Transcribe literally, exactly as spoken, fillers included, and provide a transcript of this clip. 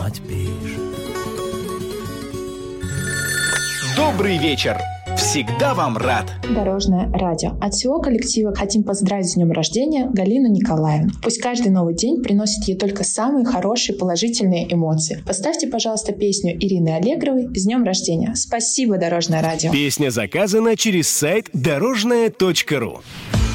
Добрый вечер! Всегда вам рад! Дорожное радио. От всего коллектива хотим поздравить с днем рождения Галину Николаевну. Пусть каждый новый день приносит ей только самые хорошие положительные эмоции. Поставьте, пожалуйста, песню Ирины Аллегровой «С днем рождения». Спасибо, Дорожное радио. Песня заказана через сайт дорожное точка ру.